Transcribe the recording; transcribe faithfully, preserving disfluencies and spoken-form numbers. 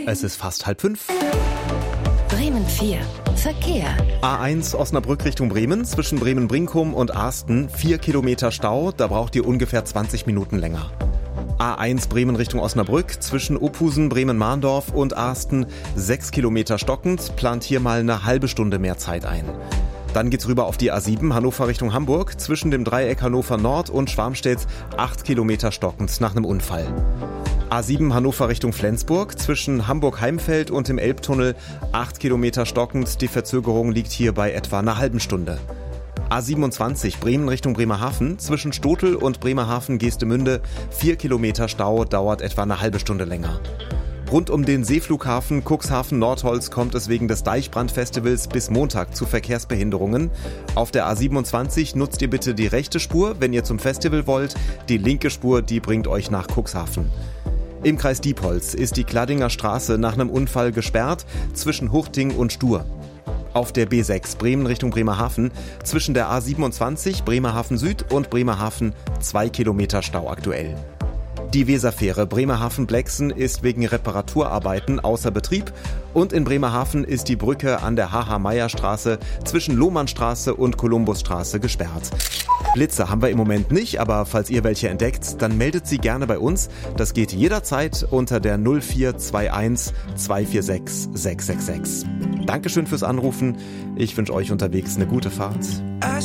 Es ist fast halb fünf. Bremen vier. Verkehr. A eins Osnabrück Richtung Bremen, zwischen Bremen-Brinkum und Asten, vier Kilometer Stau, da braucht ihr ungefähr zwanzig Minuten länger. A eins Bremen Richtung Osnabrück, zwischen Ophusen, Bremen-Mahndorf und Asten, sechs Kilometer stockend, plant hier mal eine halbe Stunde mehr Zeit ein. Dann geht's rüber auf die A sieben Hannover Richtung Hamburg, zwischen dem Dreieck Hannover Nord und Schwarmstedt, acht Kilometer stockend nach einem Unfall. A sieben Hannover Richtung Flensburg, zwischen Hamburg-Heimfeld und dem Elbtunnel, acht Kilometer stockend, die Verzögerung liegt hier bei etwa einer halben Stunde. A siebenundzwanzig Bremen Richtung Bremerhaven, zwischen Stotel und Bremerhaven-Geestemünde, vier Kilometer Stau, dauert etwa eine halbe Stunde länger. Rund um den Seeflughafen Cuxhaven-Nordholz kommt es wegen des Deichbrand-Festivals bis Montag zu Verkehrsbehinderungen. Auf der A siebenundzwanzig nutzt ihr bitte die rechte Spur, wenn ihr zum Festival wollt. Die linke Spur, die bringt euch nach Cuxhaven. Im Kreis Diepholz ist die Kladinger Straße nach einem Unfall gesperrt zwischen Huchting und Stur. Auf der B sechs Bremen Richtung Bremerhaven, zwischen der A siebenundzwanzig Bremerhaven Süd und Bremerhaven, zwei Kilometer Stau aktuell. Die Weserfähre Bremerhaven-Blexen ist wegen Reparaturarbeiten außer Betrieb und in Bremerhaven ist die Brücke an der H H-Meyer-Straße zwischen Lohmannstraße und Kolumbusstraße gesperrt. Blitze haben wir im Moment nicht, aber falls ihr welche entdeckt, dann meldet sie gerne bei uns. Das geht jederzeit unter der null vier zwei eins zwei vier sechs sechs sechs sechs. Dankeschön fürs Anrufen. Ich wünsche euch unterwegs eine gute Fahrt.